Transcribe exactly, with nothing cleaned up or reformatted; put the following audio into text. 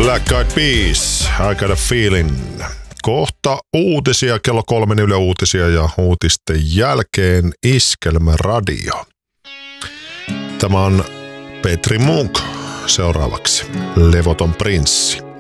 Black Eyed Peas, I Got a Feeling. Kohta uutisia, kello kolmen Yle Uutisia ja uutisten jälkeen Iskelmä Radio. Tämä on Petri Munk seuraavaksi, Levoton prinssi.